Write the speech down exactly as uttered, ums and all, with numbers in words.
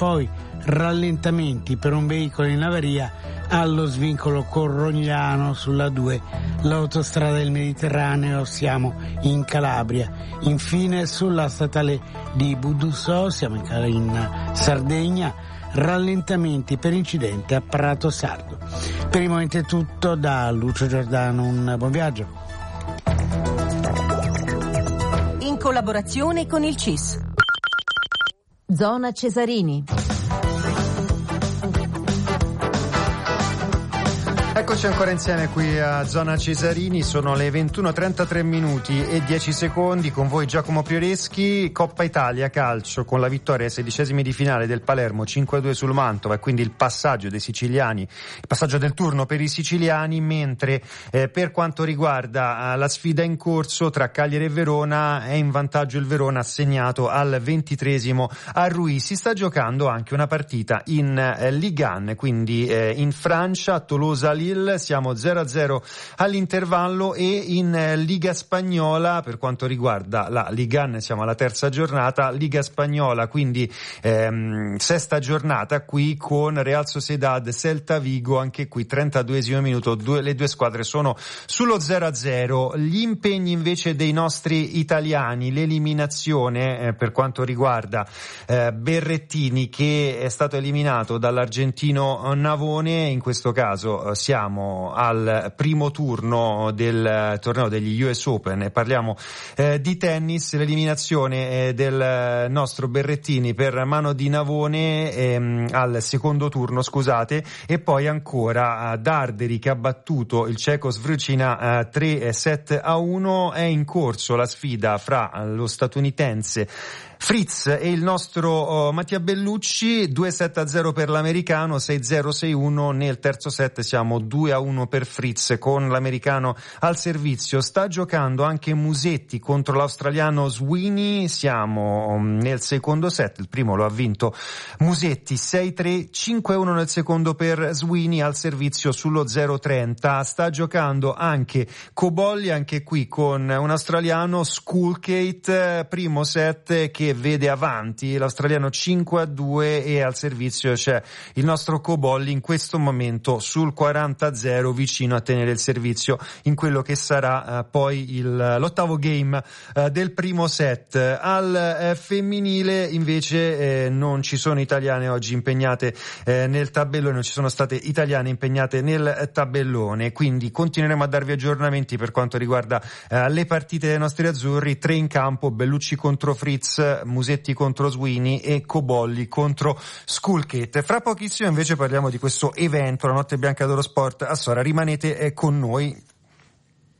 poi rallentamenti per un veicolo in avaria allo svincolo Corrogliano sulla due, l'autostrada del Mediterraneo, siamo in Calabria. Infine sulla statale di Budusso, siamo in, in Sardegna, rallentamenti per incidente a Prato Sardo. Per il momento è tutto, da Lucio Giordano un buon viaggio. In collaborazione con il C I S. Zona Cesarini. Eccoci ancora insieme qui a Zona Cesarini, sono le ventuno e trentatré minuti e dieci secondi, con voi Giacomo Prioreschi. Coppa Italia calcio, con la vittoria ai sedicesimi di finale del Palermo cinque a due sul Mantova, e quindi il passaggio dei siciliani, il passaggio del turno per i siciliani, mentre eh, per quanto riguarda eh, la sfida in corso tra Cagliari e Verona, è in vantaggio il Verona, assegnato al ventitresimo a Rui. Si sta giocando anche una partita in eh, Ligue uno, quindi eh, in Francia, Toulouse-Lille, siamo zero a zero all'intervallo, e in Liga Spagnola, per quanto riguarda la Liga uno, siamo alla terza giornata, Liga Spagnola quindi ehm, sesta giornata qui, con Real Sociedad Celta Vigo, anche qui trentaduesimo minuto, due, le due squadre sono sullo zero a zero. Gli impegni invece dei nostri italiani, l'eliminazione eh, per quanto riguarda eh, Berrettini, che è stato eliminato dall'argentino Navone, in questo caso eh, siamo al primo turno del torneo degli U S Open, e parliamo eh, di tennis. L'eliminazione eh, del nostro Berrettini per mano di Navone ehm, al secondo turno, scusate, e poi ancora eh, Darderi che ha battuto il ceco Svrucina eh, tre sette a uno. È in corso la sfida fra lo statunitense Fritz e il nostro uh, Mattia Bellucci, due sette a zero per l'americano, sei zero sei uno nel terzo set, siamo due a uno per Fritz con l'americano al servizio. Sta giocando anche Musetti contro l'australiano Sweeney, siamo um, nel secondo set, il primo lo ha vinto Musetti sei tre, cinque a uno nel secondo per Sweeney, al servizio sullo zero trenta. Sta giocando anche Cobolli, anche qui con un australiano, Schoolgate, primo set che vede avanti l'australiano cinque a due, e al servizio c'è il nostro Cobolli in questo momento sul quaranta a zero, vicino a tenere il servizio in quello che sarà uh, poi il, l'ottavo game uh, del primo set. Al uh, femminile invece eh, non ci sono italiane oggi impegnate eh, nel tabellone, non ci sono state italiane impegnate nel tabellone, quindi continueremo a darvi aggiornamenti per quanto riguarda uh, le partite dei nostri azzurri. Tre in campo: Bellucci contro Fritz, Musetti contro Sweeney e Cobolli contro Schoolgate. Fra pochissimo invece parliamo di questo evento, la Notte Bianca dello Sport a Sora. Rimanete con noi.